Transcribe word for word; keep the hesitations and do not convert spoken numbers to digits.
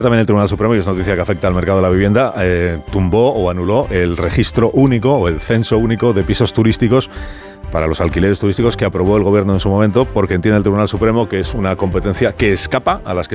También el Tribunal Supremo, y es noticia que afecta al mercado de la vivienda, eh, tumbó o anuló el registro único o el censo único de pisos turísticos para los alquileres turísticos que aprobó el gobierno en su momento, porque entiende el Tribunal Supremo que es una competencia que escapa a las que